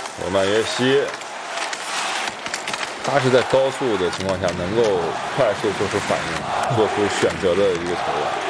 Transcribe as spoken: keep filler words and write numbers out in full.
罗曼约西，他是在高速的情况下能够快速做出反应、做出选择的一个球员。